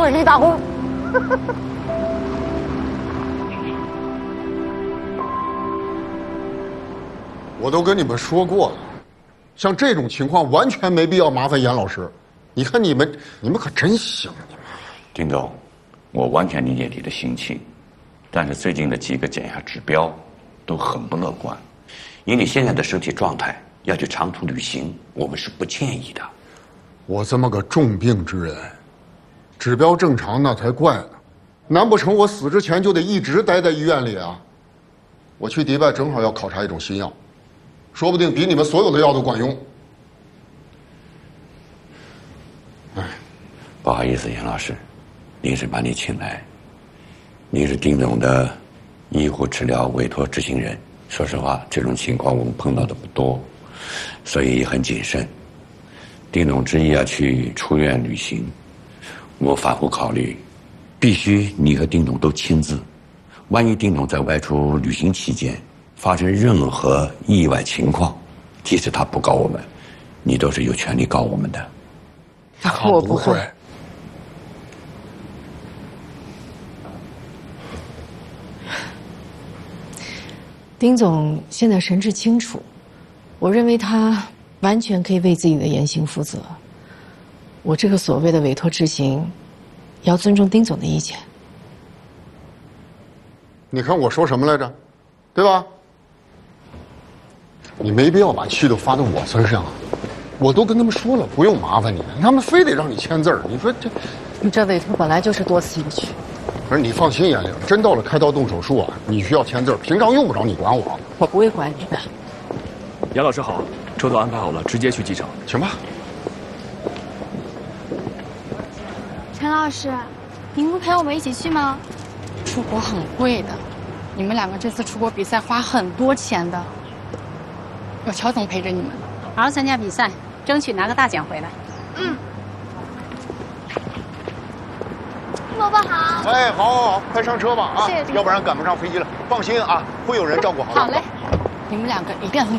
为你打工。我都跟你们说过了，像这种情况完全没必要麻烦严老师。你看你们可真行，你们。 丁总，我完全理解你的心情，但是最近的几个减压指标都很不乐观。以你现在的身体状态，要去长途旅行，我们是不建议的。 我这么个重病之人，指标正常那才怪呢。难不成我死之前就得一直待在医院里啊？我去迪拜正好要考察一种新药，说不定比你们所有的药都管用。哎， 不好意思，严老师，临时把你请来，你是丁总的医护治疗委托执行人。说实话，这种情况我们碰到的不多，所以很谨慎。丁总执意要去出院旅行，我反复考虑，必须你和丁总都亲自。万一丁总在外出旅行期间发生任何意外情况，即使他不告我们，你都是有权利告我们的。 我不会。 丁总现在神志清楚，我认为他完全可以为自己的言行负责。我这个所谓的委托执行，要尊重丁总的意见。 你看我说什么来着，对吧？你没必要把气都发到我身上，我都跟他们说了，不用麻烦你，他们非得让你签字儿。你说这， 你这委托本来就是多此一举。 不是你放心，严玲，真到了开刀动手术啊，你需要签字，平常用不着你管我。 我不会管你的。 杨老师好，车都安排好了，直接去机场。 行吧。 陈老师，您不陪我们一起去吗？出国很贵的，你们两个这次出国比赛花很多钱的，有乔总陪着你们， 好好参加比赛，争取拿个大奖回来。 嗯。伯伯好。 哎，好，快上车吧啊！ 谢谢， 要不然赶不上飞机了。放心啊，会有人照顾好的。 好嘞，你们两个一定要